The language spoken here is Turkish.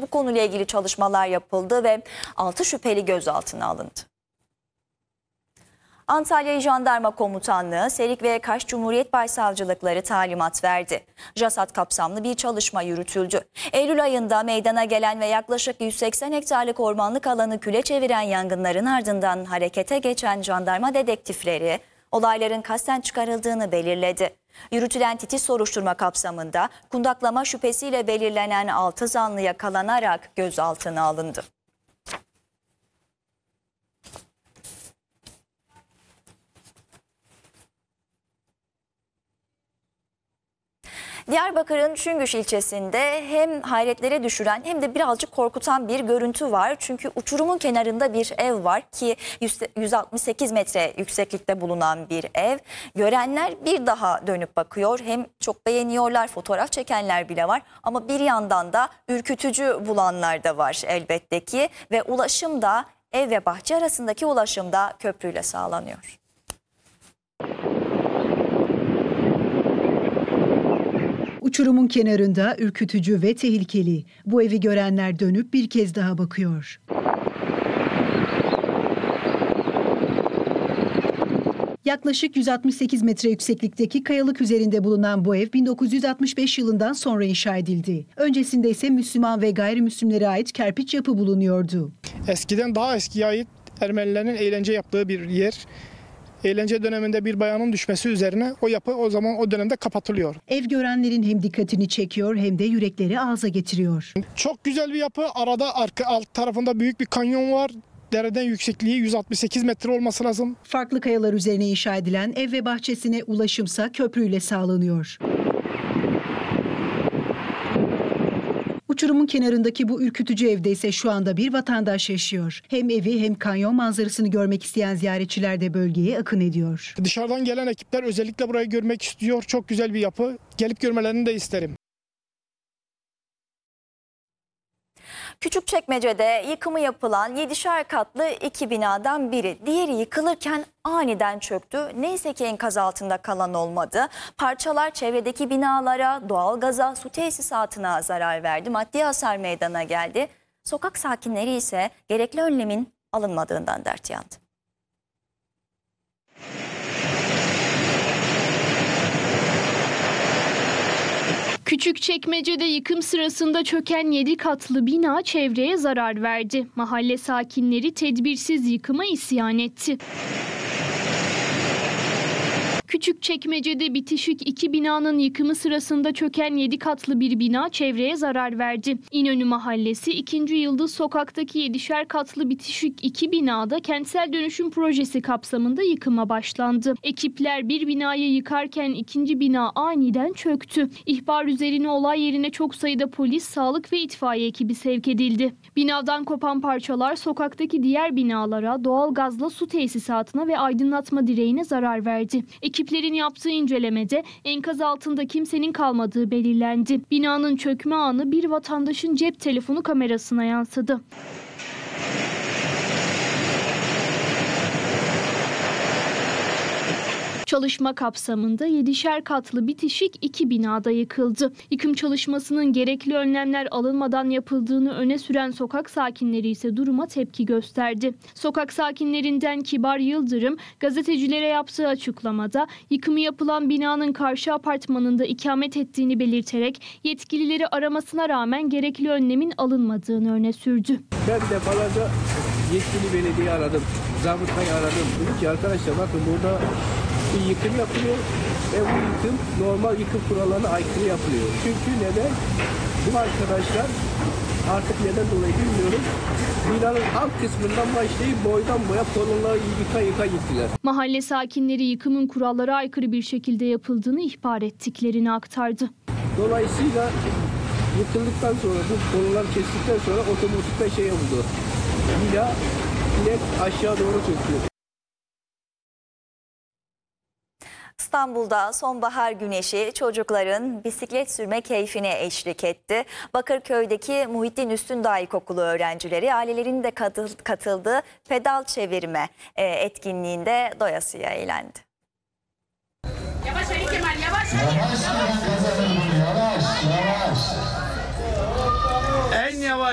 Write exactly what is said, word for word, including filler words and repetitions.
Bu konuyla ilgili çalışmalar yapıldı ve altı şüpheli gözaltına alındı. Antalya İl Jandarma Komutanlığı, Serik ve Kaş Cumhuriyet Başsavcılıkları talimat verdi. JASAT kapsamlı bir çalışma yürütüldü. Eylül ayında meydana gelen ve yaklaşık yüz seksen hektarlık ormanlık alanı küle çeviren yangınların ardından harekete geçen jandarma dedektifleri olayların kasten çıkarıldığını belirledi. Yürütülen titiz soruşturma kapsamında kundaklama şüphesiyle belirlenen altı zanlı yakalanarak gözaltına alındı. Diyarbakır'ın Çüngüş ilçesinde hem hayretlere düşüren hem de birazcık korkutan bir görüntü var. Çünkü uçurumun kenarında bir ev var ki yüz altmış sekiz metre yükseklikte bulunan bir ev. Görenler bir daha dönüp bakıyor. Hem çok beğeniyorlar, fotoğraf çekenler bile var. Ama bir yandan da ürkütücü bulanlar da var elbette ki. Ve ulaşım da ev ve bahçe arasındaki ulaşım da köprüyle sağlanıyor. Uçurumun kenarında ürkütücü ve tehlikeli. Bu evi görenler dönüp bir kez daha bakıyor. Yaklaşık yüz altmış sekiz metre yükseklikteki kayalık üzerinde bulunan bu ev bin dokuz yüz altmış beş yılından sonra inşa edildi. Öncesinde ise Müslüman ve gayrimüslimlere ait kerpiç yapı bulunuyordu. Eskiden daha eskiye ait Ermenilerin eğlence yaptığı bir yer. Eğlence döneminde bir bayanın düşmesi üzerine o yapı o zaman o dönemde kapatılıyor. Ev görenlerin hem dikkatini çekiyor hem de yürekleri ağza getiriyor. Çok güzel bir yapı. Arada arka alt tarafında büyük bir kanyon var. Dereden yüksekliği yüz altmış sekiz metre olması lazım. Farklı kayalar üzerine inşa edilen ev ve bahçesine ulaşımsa köprüyle sağlanıyor. Uçurumun kenarındaki bu ürkütücü evde ise şu anda bir vatandaş yaşıyor. Hem evi hem kanyon manzarasını görmek isteyen ziyaretçiler de bölgeye akın ediyor. Dışarıdan gelen ekipler özellikle burayı görmek istiyor. Çok güzel bir yapı. Gelip görmelerini de isterim. Küçükçekmece'de yıkımı yapılan yedişer katlı iki binadan biri. Diğeri yıkılırken aniden çöktü. Neyse ki enkaz altında kalan olmadı. Parçalar çevredeki binalara, doğalgaza, su tesisatına zarar verdi. Maddi hasar meydana geldi. Sokak sakinleri ise gerekli önlemin alınmadığından dert yandı. Küçükçekmece'de yıkım sırasında çöken yedi katlı bina çevreye zarar verdi. Mahalle sakinleri tedbirsiz yıkıma isyan etti. Küçükçekmece'de bitişik iki binanın yıkımı sırasında çöken yedi katlı bir bina çevreye zarar verdi. İnönü Mahallesi ikinci Yıldız Sokak'taki yedişer katlı bitişik iki binada kentsel dönüşüm projesi kapsamında yıkıma başlandı. Ekipler bir binayı yıkarken ikinci bina aniden çöktü. İhbar üzerine olay yerine çok sayıda polis, sağlık ve itfaiye ekibi sevk edildi. Binadan kopan parçalar sokaktaki diğer binalara, doğalgazla su tesisatına ve aydınlatma direğine zarar verdi. Ekiplerin yaptığı incelemede enkaz altında kimsenin kalmadığı belirlendi. Binanın çökme anı bir vatandaşın cep telefonu kamerasına yansıdı. Çalışma kapsamında yedişer katlı bitişik iki binada yıkıldı. Yıkım çalışmasının gerekli önlemler alınmadan yapıldığını öne süren sokak sakinleri ise duruma tepki gösterdi. Sokak sakinlerinden Kibar Yıldırım gazetecilere yaptığı açıklamada yıkımı yapılan binanın karşı apartmanında ikamet ettiğini belirterek yetkilileri aramasına rağmen gerekli önlemin alınmadığını öne sürdü. Ben defalarca yetkili belediye aradım, zabıtayı aradım. Dedim ki arkadaşlar bakın burada bir yıkım yapılıyor ve bu yıkım normal yıkım kurallarına aykırı yapılıyor. Çünkü neden? Bu arkadaşlar artık neden dolayı bilmiyorum. Binanın alt kısmından başlayıp boydan boya kolonları yıka yıka gittiler. Mahalle sakinleri yıkımın kurallara aykırı bir şekilde yapıldığını ihbar ettiklerini aktardı. Dolayısıyla yıkıldıktan sonra bu kolonlar kestikten sonra otomatikten şey oldu. Bina direkt aşağı doğru çöktü. İstanbul'da sonbahar güneşi çocukların bisiklet sürme keyfine eşlik etti. Bakırköy'deki Muhittin Üstündağ İlkokulu öğrencileri ailelerinin de katıldığı pedal çevirme etkinliğinde doyasıya eğlendi. Yavaş Ali Kemal, yavaş Ali. Yavaş, yavaş, yavaş.